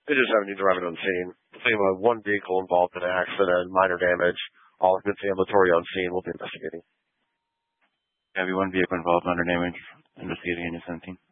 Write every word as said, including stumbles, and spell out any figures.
They just haven't used the driver on scene. FEMA, one vehicle involved in an accident, minor damage. All goods ambulatory on scene will be investigating. Have you one vehicle involved, minor damage, investigating in your seventeen?